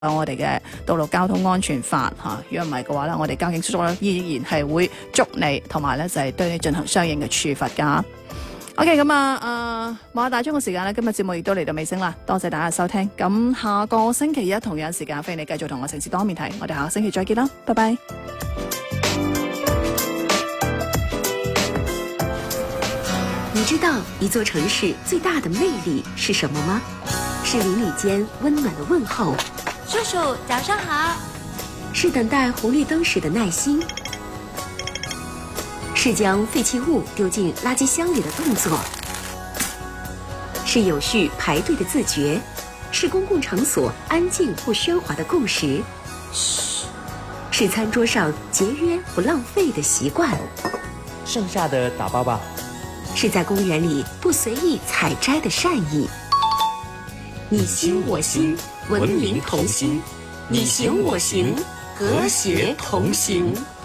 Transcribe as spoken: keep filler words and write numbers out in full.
我哋嘅道路交通安全法嚇，如果唔係嘅話咧，我哋交警叔叔咧依然係會捉你，同埋咧就係對你進行相應嘅處罰㗎。OK， 咁啊，誒馬大鐘嘅時間咧，今日節目亦都嚟到尾聲啦，多謝大家收聽。咁下個星期一同樣時間，歡迎你繼續同我城市多面睇，我哋下個星期再見啦，拜拜。 你知道一座城市最大的魅力是什麼嗎？是鄰里間溫暖的問候。 叔叔，早上好。 是等待紅綠燈時的耐心，是將廢棄物丟進垃圾箱裡的動作，是有序排隊的自覺，是公共場所安靜不喧嘩的共識，噓，是餐桌上節約不浪費的習慣， 剩下的打包吧， 是在公園裡不隨意採摘的善意。你心我心，文明同心，你行我行，和諧同行。